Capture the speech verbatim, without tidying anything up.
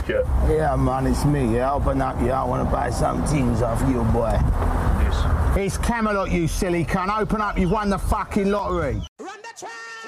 Jet. Yeah, man, it's me. Yeah, open up. Yeah, I want to buy some things off you, boy. Yes. It's Camelot, you silly cunt. Open up. You've won the fucking lottery. Run the track.